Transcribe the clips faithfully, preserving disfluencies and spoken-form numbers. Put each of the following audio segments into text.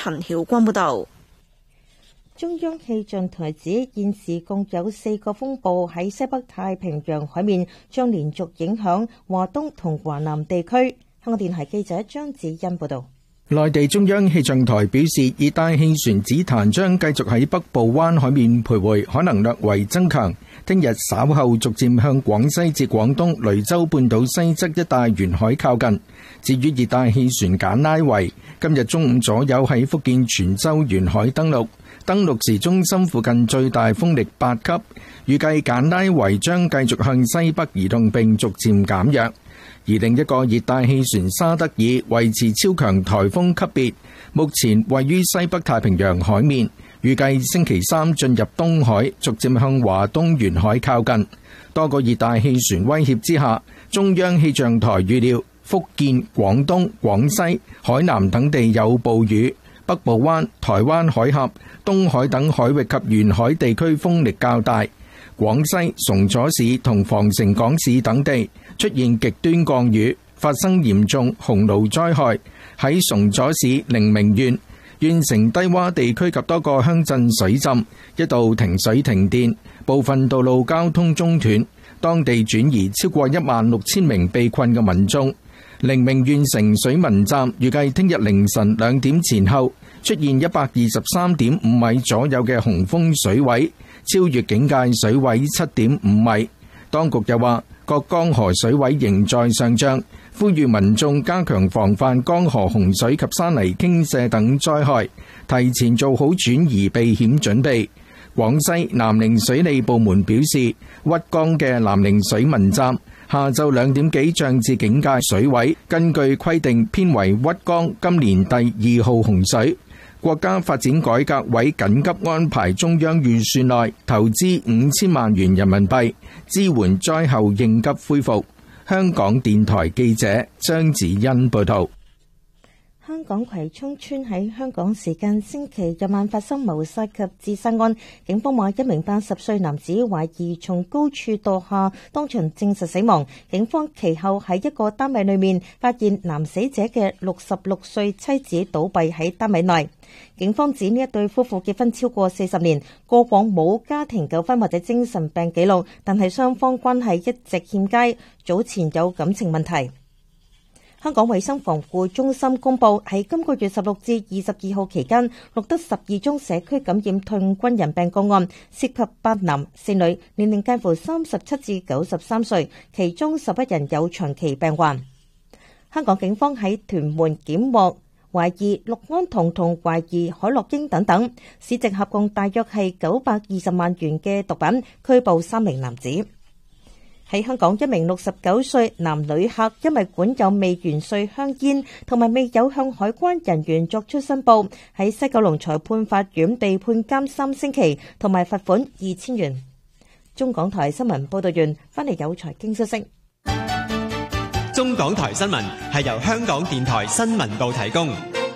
陳曉君報道。 中央氣象台指，現時共有四個風暴喺西北太平洋海面，將連續影響華東同華南地區。香港電台記者張子欣報道。 內地中央氣象台表示，熱帶氣旋子彈將繼續喺北部灣海面徘徊，可能略為增強。聽日稍後逐漸向廣西至廣東雷州半島西側一帶沿海靠近。至於熱帶氣旋簡拉維，今日中午左右喺福建泉州沿海登陸。登陸時中心附近最大風力八級，預計簡拉維將繼續向西北移動並逐漸減弱。而另一個熱帶氣旋沙德爾維持超強颱風級別，目前位於西北太平洋海面，預計星期三進入東海，逐漸向華東沿海靠近。多個熱帶氣旋威脅之下，中央氣象台預料福建、廣東、廣西、海南等地有暴雨。北部灣、台灣海峽、東海等海域及沿海地區風力較大，廣西崇左市同防城港市等地出現極端降雨，發生嚴重洪澇災害。喺崇左市寧明縣，縣城低洼地區及多個鄉鎮水浸，一度停水停電，部分道路交通中斷，當地轉移超過一萬六千名被困嘅民眾。寧明縣城水文站預計聽日凌晨兩點前後出現一百二十三點五米左右嘅洪峰水位，超越警戒水位七點五米。當局又話，各江河水位仍在上漲，呼籲民眾加強防範江河洪水及山泥傾瀉等災害，提前做好轉移避險準備。廣西南寧水利部門表示，屈江嘅南寧水文站下晝兩點幾漲至警戒水位，根據規定編為屈江今年第二號洪水。國家發展改革委緊急安排中央預算內投資五千萬元人民幣，支援災後應急恢復。香港電台記者張子欣報道。 香港葵涌村喺香港時間星期日晚發生謀殺及自殺案，警方話一名八十歲男子懷疑從高處墮下，當場證實死亡。警方其後喺一個單位裏面發現男死者嘅六十六歲妻子倒斃喺單位內。警方指呢一對夫婦結婚超過四十年，過往冇家庭糾紛或者精神病記錄，但係雙方關係一直欠佳，早前有感情問題。香港衛生防護中心公布，喺今個月十六至二十二號期間，錄得十二宗社區感染退軍人病個案，涉及八男四女，年齡介乎三十七至九十三歲，其中十一人有長期病患。香港警方喺屯門檢獲懷疑氯胺酮同懷疑海洛因等等，市值合共大約係九百二十萬元嘅毒品，拘捕三名男子。喺香港，一名六十九歲男旅客因為管有未完稅香煙同埋未有向海關人員作出申報，喺西九龍裁判法院被判監三星期，同埋罰款二千元。中港台新聞報道完，翻嚟有財經消息。 中港台新聞係由香港電台新聞部提供。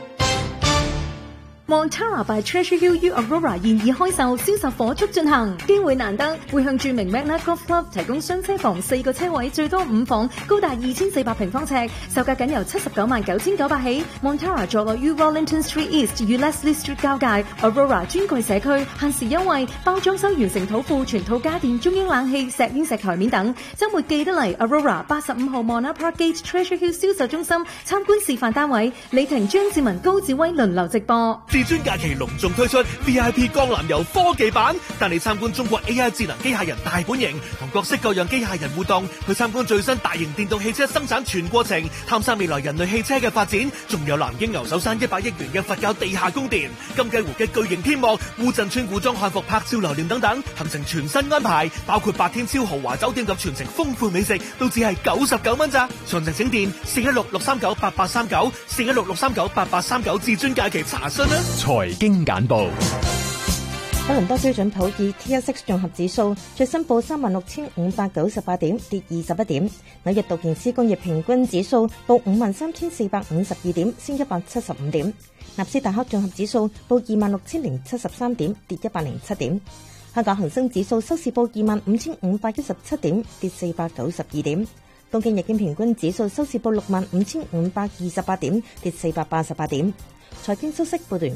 Montara by Treasure Hill U Aurora 現已開售，銷售火速進行，機會難得，會向著名 Magna Golf Club 提供雙車房四個車位，最多五房，高達二千四百平方尺，售價僅由七十九萬九千九百起。Montara 坐落於 Wellington Street East 與 Leslie Street 交界 ，Aurora 專櫃社區，限時優惠，包裝修完成土庫，全套家電、中央冷氣、石英石台面等。週末記得嚟 Aurora 八十五號 Mona Park Gate Treasure Hill 銷售中心參觀示範單位，李婷、張志文、高志威輪流直播。 至尊假期隆重推出 V I P 江南遊科技版，帶你參觀中國 A I 智能機械人大本營，同各式各樣機械人互動，去參觀最新大型電動汽車生產全過程，探索未來人類汽車嘅發展。仲有南京牛首山一百億元嘅佛教地下宮殿，金雞湖嘅巨型天幕，烏鎮村古裝漢服拍照留念等等，行程全新安排，包括八天超豪華酒店及全程豐富美食，都只係九十九蚊咋。詳情請電四一六六三九八八三九四一六六三九八八三九至尊假期查詢啦。 財經簡報。 多倫多標準普爾 T 十六 綜合指數最新報三萬六千五百九十八點，跌二十一點。紐約道瓊斯工業平均指數報五萬三千四百五十二點，升一百七十五點。納斯達克綜合指數報二萬六千零七十三點，跌一百零七點。香港恒生指數收市報二萬五千五百一十七點，跌四百九十二點。東京日經平均指數收市報六萬五千五百二十八點，跌四百八十八點。財經消息報道完。